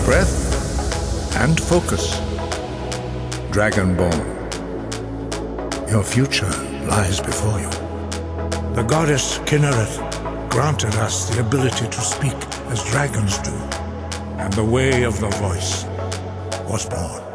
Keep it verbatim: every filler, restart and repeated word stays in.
breath and focus. Dragonborn, your future lies before you. The goddess Kinnereth granted us the ability to speak as dragons do, and the way of the voice was born.